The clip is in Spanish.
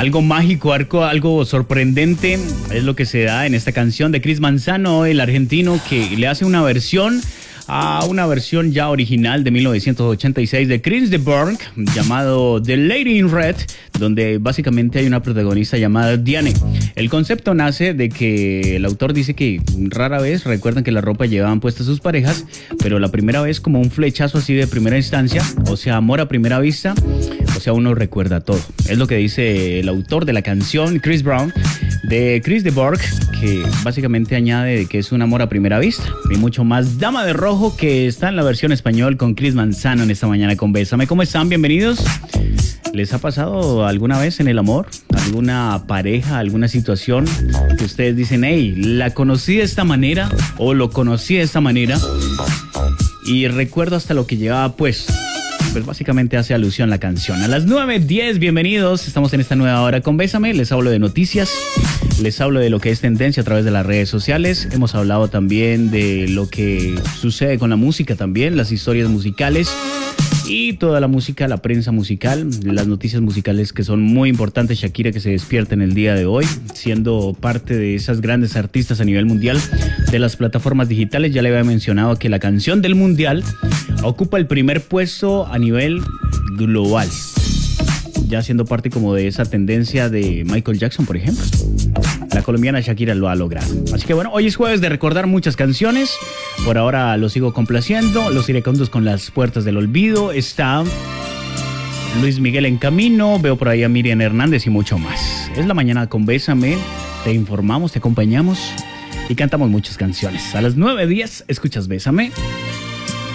Algo mágico, algo sorprendente es lo que se da en esta canción de Chris Manzano, el argentino, que le hace una versión a una versión ya original de 1986 de Chris de Burgh llamado The Lady in Red, donde básicamente hay una protagonista llamada Diane. El concepto nace de que el autor dice que rara vez recuerdan que la ropa llevaban puestas sus parejas, pero la primera vez como un flechazo así de primera instancia, o sea, amor a primera vista, o sea, uno recuerda todo. Es lo que dice el autor de la canción, Chris Brown, de Chris de Burgh, que básicamente añade que es un amor a primera vista y mucho más. Dama de Rojo, que está en la versión español con Chris Manzano en esta mañana con Bésame. ¿Cómo están? Bienvenidos. ¿Les ha pasado alguna vez en el amor? ¿Alguna pareja, alguna situación que ustedes dicen, hey, la conocí de esta manera o lo conocí de esta manera y recuerdo hasta lo que llevaba puesto? Pues básicamente hace alusión la canción. A las 9:10, bienvenidos. Estamos en esta nueva hora con Bésame. Les hablo de noticias, les hablo de lo que es tendencia a través de las redes sociales. Hemos hablado también de lo que sucede con la música también, las historias musicales y toda la música, la prensa musical, las noticias musicales que son muy importantes. Shakira, que se despierta en el día de hoy, siendo parte de esas grandes artistas a nivel mundial de las plataformas digitales. Ya le había mencionado que la canción del mundial ocupa el primer puesto a nivel global, ya siendo parte como de esa tendencia de Michael Jackson, por ejemplo. La colombiana Shakira lo ha logrado. Así que bueno, hoy es jueves de recordar muchas canciones. Por ahora los sigo complaciendo. Los iracundos con Las Puertas del Olvido. Está Luis Miguel en camino. Veo por ahí a Miriam Hernández y mucho más. Es la mañana con Bésame. Te informamos, te acompañamos y cantamos muchas canciones. A las 9:10 escuchas Bésame.